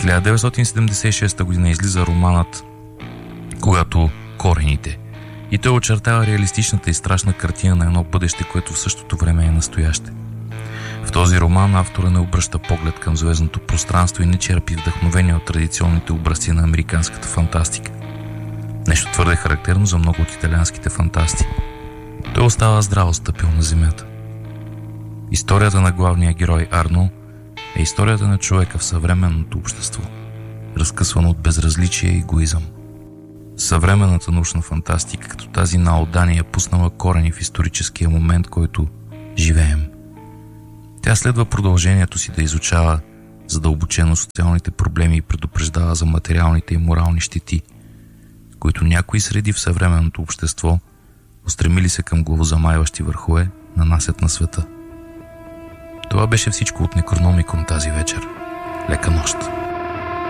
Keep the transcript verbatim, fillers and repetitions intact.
хиляда деветстотин седемдесет и шеста година излиза романът "Когато корените" и той очертава реалистичната и страшна картина на едно бъдеще, което в същото време е настояще. В този роман автора не обръща поглед към звездното пространство и не черпи вдъхновение от традиционните образци на американската фантастика. Нещо твърде характерно за много от италианските фантасти. Той остава здраво стъпил на земята. Историята на главния герой Арно е историята на човека в съвременното общество, разкъсвано от безразличие и егоизъм. Съвременната научна фантастика, като тази на Алдани, е пуснала корени в историческия момент, който живеем. Тя следва продължението си да изучава задълбочено социалните проблеми и предупреждава за материалните и морални щети, които някои среди в съвременното общество, устремили се към главозамайващи върхове, нанасят на света. Това беше всичко от Некрономикон тази вечер. Лека нощ!